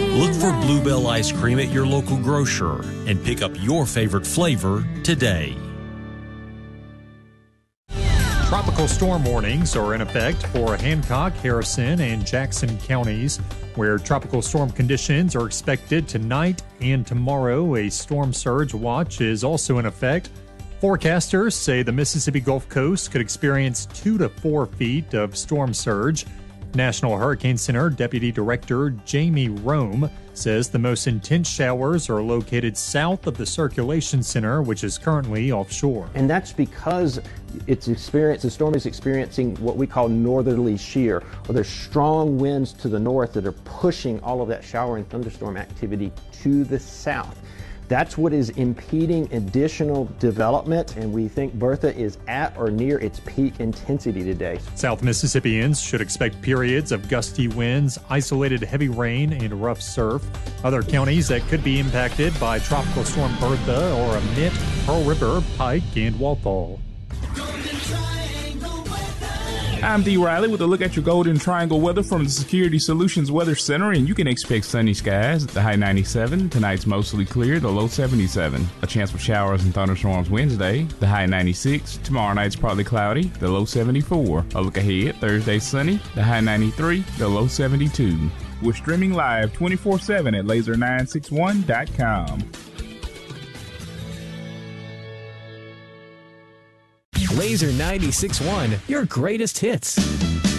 Look for Bluebell ice cream at your local grocer and pick up your favorite flavor today. Tropical storm warnings are in effect for Hancock, Harrison, and Jackson counties, where tropical storm conditions are expected tonight and tomorrow. A storm surge watch is also in effect. Forecasters say the Mississippi Gulf Coast could experience 2 to 4 feet of storm surge. National Hurricane Center Deputy Director Jamie Rome says the most intense showers are located south of the circulation center, which is currently offshore. And that's because the storm is experiencing what we call northerly shear, or there's strong winds to the north that are pushing all of that shower and thunderstorm activity to the south. That's what is impeding additional development, and we think Bertha is at or near its peak intensity today. South Mississippians should expect periods of gusty winds, isolated heavy rain, and rough surf. Other counties that could be impacted by Tropical Storm Bertha are Amite, Pearl River, Pike, and Walthall. I'm D. Riley with a look at your Golden Triangle weather from the Security Solutions Weather Center, and you can expect sunny skies at the high 97. Tonight's mostly clear, the low 77. A chance for showers and thunderstorms Wednesday, the high 96. Tomorrow night's partly cloudy, the low 74. A look ahead, Thursday sunny, the high 93, the low 72. We're streaming live 24/7 at laser961.com. Laser 96.1, your greatest hits.